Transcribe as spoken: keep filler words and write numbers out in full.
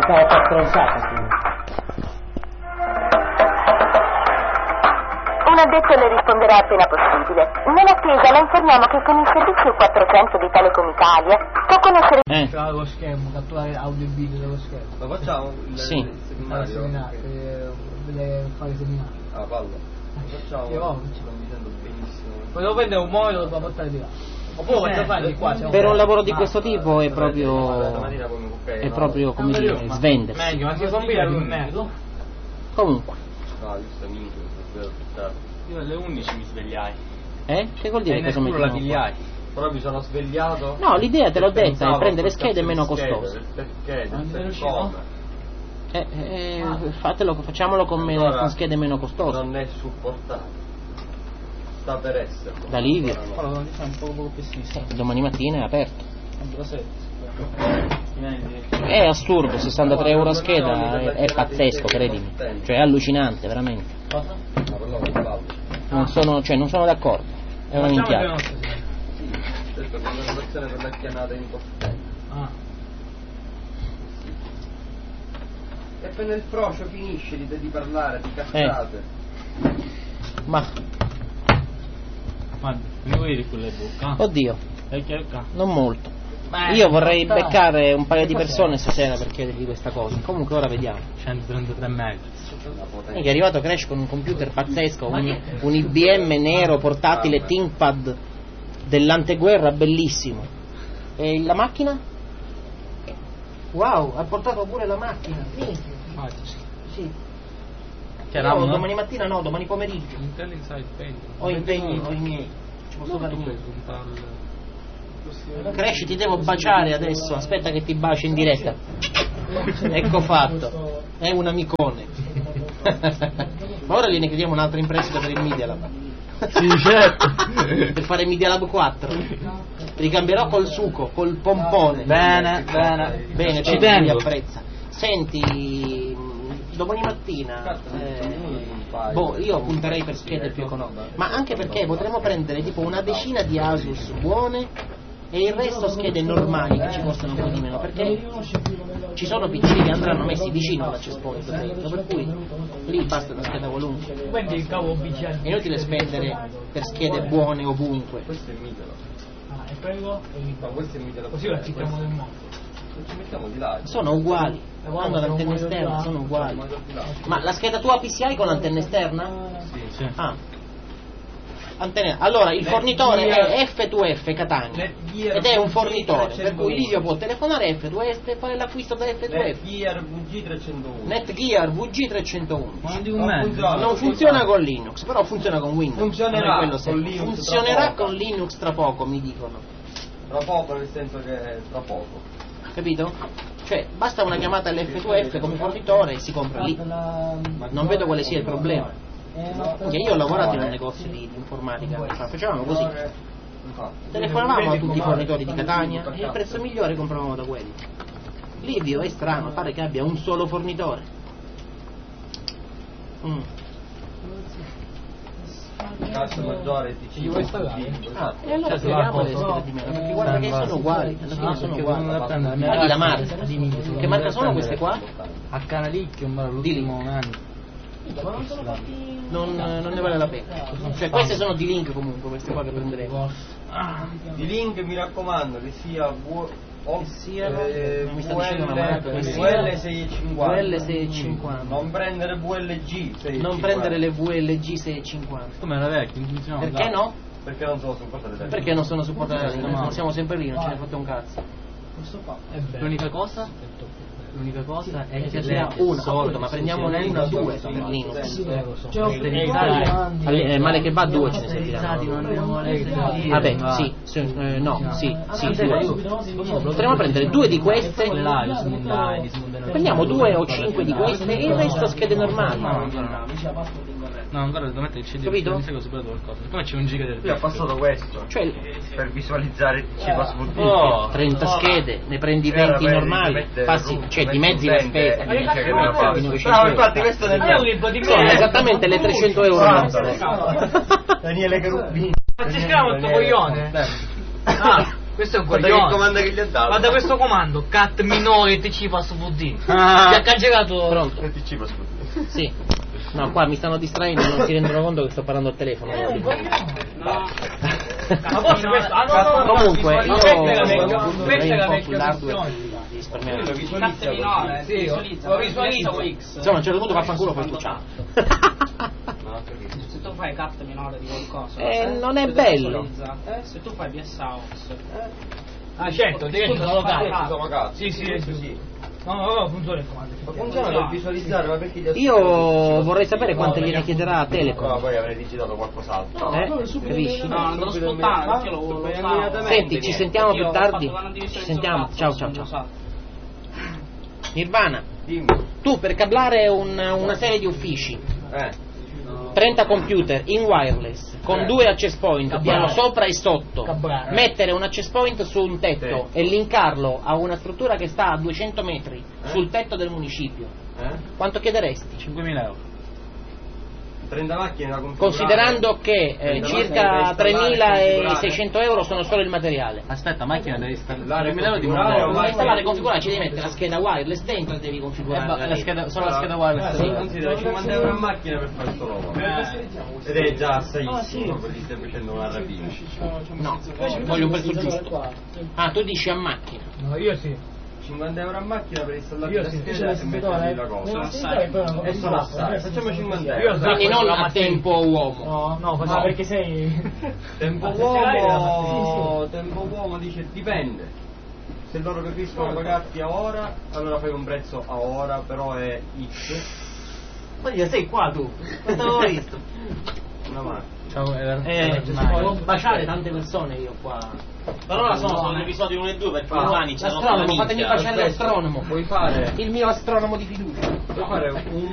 stava per stronzata. Un addetto le risponderà appena possibile. Nell'attesa la informiamo che con il servizio quattrocento di Telecom Italia può conoscere Eh. lo schermo, catturare audio e video dello schermo. Ma facciamo il, Sì. il seminario? Seminario, eh, delle- fare seminario. Ah, palla. Facciamo. Sì, oh. Non mi sento benissimo. Poi devo prendere un monitor e lo devo portare di là. Oppure voglio fare di qua. se no- Per un lavoro di Ma- questo tipo è proprio Domattina poi mi cucchiai, è no? proprio come dire Ma- svendersi. Meglio, ma si combina più merda. Comunque, No, giusto, minchia, devo aspettare. Io alle undici mi svegliai. eh? Che vuol dire E che nel cosa culo la mettiamo qua? pigliai. Però mi sono svegliato. No, l'idea te l'ho detta, Pensavo è prendere al schede cazzo meno di schede, costose. del Perché, Ma del non per riuscivo? come. Eh, eh, fatelo, facciamolo con, meno, Ancora con schede meno costose. Non è supportabile. Sta per essere. Da Livio. Allora, diciamo un po' poco pessimista. Eh, domani mattina è aperto. È È assurdo, sessantatré euro a scheda, è, è pazzesco, credimi. Cioè è allucinante, veramente. Ma quello non vale. Non sono, cioè, non sono d'accordo. È una minchiata. Sì, detto che una relazione per la chiamata importante. Ah. E poi nel frocio finisce di, di parlare, di cazzate. Ma, Guarda, mi vuoi di quelle bocca? oddio, E che ca? non molto. Beh, Io vorrei dai. beccare un paio di persone stasera per chiedergli questa cosa. Comunque ora vediamo. centotrentatré mega. È arrivato Crash con un computer pazzesco, un, un I B M nero portatile ThinkPad dell'anteguerra bellissimo. E la macchina? Wow, ha portato pure la macchina. Minchia. Ah, Sì. Che No, RAM? domani mattina no, domani pomeriggio. Intel Inside Paint. Ho impegni, ho i miei. Ci posso fare Tu puoi niente. puntare. Crash, ti devo baciare adesso, aspetta che ti bacio in diretta. Ecco fatto. È un amicone. Ma ora gliene chiediamo un'altra in prestito per il Media Lab. Sì, certo. Per fare Media Lab quattro. Ricambierò col suco, col pompone. Bene, bene. Bene, Ci ci tengo. mi apprezza. Senti, domani mattina eh, boh, io punterei per schede più economiche, ma anche perché potremmo prendere tipo una decina di Asus buone e il resto schede normali che ci costano un po' di meno, perché ci sono P C che andranno messi vicino all'access point, per cui lì basta una scheda qualunque. Quindi il cavo B C A. È inutile spendere per schede buone ovunque. Questo è Mitelo. Ah, e prego. Ma questo è Mitelo. Così lo accettiamo nel mondo. Non ci mettiamo di là. Sono uguali, hanno l'antenna esterna, sono uguali. Ma la scheda tua P C I con l'antenna esterna? Sì. Ah. Antenne. Allora il fornitore è F due F Catania ed è un fornitore, per cui Livio può telefonare F due F e fare l'acquisto da F due F. Netgear V G trecentouno. Netgear V G trecentouno. Ma di un Non mezzo. funziona. Non funziona con Linux, però funziona con Windows. Funzionerà Non è quello con sempre. Linux tra Funzionerà poco. con Linux tra poco, mi dicono. Tra poco, nel senso che tra poco. Capito? Cioè, basta una chiamata all'F due F come fornitore e si compra lì. Non vedo quale sia il problema. Perché io ho lavorato in un negozio di, di informatica, cioè, facevamo così. Telefonavamo a tutti i fornitori di Catania e il prezzo migliore compravamo da quelli. Livio è strano, pare che abbia un solo fornitore. Mm. Cazzo maggiore T C. Ah, e allora spieghiamo le schede di meno, perché guarda che sono uguali, alla fine sono uguali. Paghi la marca. Che marca sono queste qua? A Canalicchio, ma l'ultimo anno. Non, non ne vale la pena. Cioè queste sono di link comunque, queste qua che prenderemo. Di link mi raccomando che sia V o Che sia- eh, mi sta dicendo una marca, che V sia- L seicentocinquanta. V L seicentocinquanta. Non prendere V L G seicentocinquanta. Non prendere le V L G seicentocinquanta. Come era vecchio, non funzionava. Perché no? Perché non sono supportate da Perché non sono supportate, No. non siamo sempre lì, non ce ne fotte un cazzo. L'unica cosa? L'unica cosa è E che ce n'era lei una, solo appunto, ma prendiamo una una due per Linux. Cioè, Alle- eh, male che va due ce ne serviranno. non abbiamo letto. Vabbè, sì, sì, eh, no, sì, sì, due. Potremmo prendere due di queste, Là, li smondai, li smondai. prendiamo due o cinque di queste e il resto schede normali. No, ancora devo mettere il C D. Capito? Mi sa che ho superato qualcosa. Come c'è un giga del Io ho passato questo Cioè, per visualizzare il C P S Oh, trenta schede, ne prendi Era venti per normali, mettere passi, ru- cioè metti dimezzi un la dente spesa, e dice che me la fa. di novecento Bravo, euro. infatti questo nel è un libro di Sono me. esattamente le trecento euro nostre. Daniele Cherubini. Ma ci scriviamo il tuo coglione? Ah, Questo è un Guarda che coglione. comando che gli ha dato. Guarda questo comando, cat minore T C pass V D. Ah. Ti ha cancellato. Pronto? T C pass V D. Sì. No, qua mi stanno distraendo, non si rendono conto che sto parlando al telefono. È un coglione. No. Ma forse questo. Ah, no, no, no. Comunque, io Questa è la vecchia- vorrei questa è un la po' vecchia sull'hardware versione. di risparmiare. Quello visualizza minore, Sì, visualizza. lo visualizzo. Insomma, a un certo punto vaffanculo fai tu, ciao. Se tu fai cat minore di qualcosa, Eh, non è bello. Eh, se tu fai B S A O X, Ah, certo, devi Scusa, sono fai- cazzo. Sono cazzo. Sì, sì, Questo sì. No, no, no, funziona il comando. Ma funziona per visualizzare, ma perché gli ha- Io vorrei sapere quante gliene chiederà a No, Telecom. poi avrei digitato qualcos'altro. Eh? Capisci? no, non te lo sputtare perché io lo, lo usavo. Senti, ci sentiamo Io più ho tardi. fatto una divisione Ci sentiamo. sul Ciao, cazzo, ciao, non lo ciao. so. Nirvana, Dimmi. tu per cablare un- una serie di uffici, Eh. trenta computer in wireless con Eh. due access point, Cablare. piano sopra e sotto, Cablare. mettere un access point su un tetto Sì. e linkarlo a una struttura che sta a duecento metri sul tetto del municipio, Eh? quanto chiederesti? cinquemila euro. trenta macchine da configurare. Considerando che eh, trenta circa macchine da installare e tremilaseicento euro sono solo il materiale. Aspetta, macchina devi installare. Installare e cinquemila euro di configurare, modello. o Per installare e configurare ci devi mettere la scheda wireless dentro e devi Eh, configurare ma la la rete. scheda, solo la scheda wireless. Sì, considera cinquanta euro a macchina per fare sto lavoro. Ed è già assaissimo perché stai facendo una rapina. No, voglio un prezzo giusto. Ah, tu dici a macchina. No, io sì. cinquanta euro a macchina per installare Io la sì. scheda e mettergli la cosa. E sono assai. Facciamo cinquanta Io euro. so. Quindi non la a mattina. tempo uomo. No, no, così perché sei. Tempo Ma se ce l'hai la uomo, tempo uomo dice dipende. Se loro preferiscono pagarti a ora, allora fai un prezzo a ora, però è X. Ma io sei qua tu. Quanto l'avevo visto? Una macchina. Ciao, era- Eh, mai. devo baciare tante persone io qua. Per ora sono solo l'episodio uno e due perché Ah, domani c'è L'astronomo, fatemi baciare l'astronomo. Puoi fare, Il mio astronomo di fiducia. puoi fare un